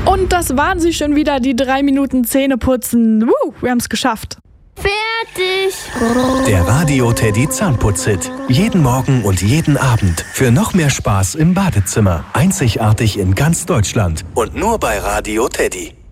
Und das waren sie schon wieder, die 3 Minuten Zähneputzen. Wir haben es geschafft. Fertig. Der Radio Teddy Zahnputz-Hit. Jeden Morgen und jeden Abend. Für noch mehr Spaß im Badezimmer. Einzigartig in ganz Deutschland. Und nur bei Radio Teddy.